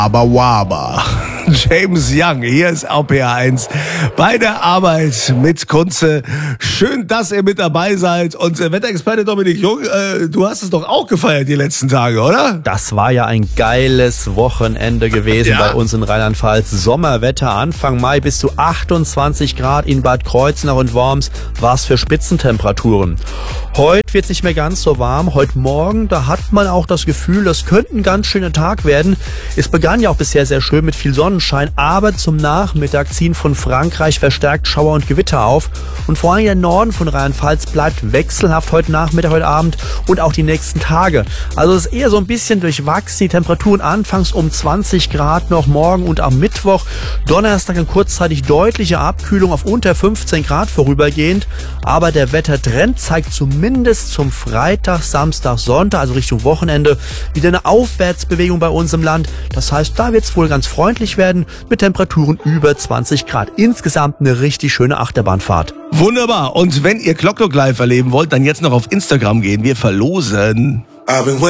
Aber Waba. James Young, hier ist RPA1 bei der Arbeit mit Kunze. Schön, dass ihr mit dabei seid. Und Wetterexperte Dominik Jung, du hast es doch auch gefeiert die letzten Tage, oder? Das war ja ein geiles Wochenende gewesen bei uns in Rheinland-Pfalz. Sommerwetter, Anfang Mai bis zu 28 Grad in Bad Kreuznach und Worms. Was für Spitzentemperaturen. Heute wird es nicht mehr ganz so warm. Heute Morgen, da hat man auch das Gefühl, das könnte ein ganz schöner Tag werden. Es begann ja auch bisher sehr schön mit viel Sonnenschein, aber zum Nachmittag ziehen von Frankreich verstärkt Schauer und Gewitter auf. Und vor allem der Norden von Rheinland-Pfalz bleibt wechselhaft heute Nachmittag, heute Abend und auch die nächsten Tage. Also es ist eher so ein bisschen durchwachsen. Die Temperaturen anfangs um 20 Grad noch morgen und am Mittwoch. Donnerstag dann kurzzeitig deutliche Abkühlung auf unter 15 Grad vorübergehend. Aber der Wettertrend zeigt zumindest zum Freitag, Samstag, Sonntag, also Richtung Wochenende, wieder eine Aufwärtsbewegung bei uns im Land. Das heißt, da wird es wohl ganz freundlich werden mit Temperaturen über 20 Grad. Insgesamt eine richtig schöne Achterbahnfahrt. Wunderbar. Und wenn ihr Clock Live erleben wollt, dann jetzt noch auf Instagram gehen. Wir verlosen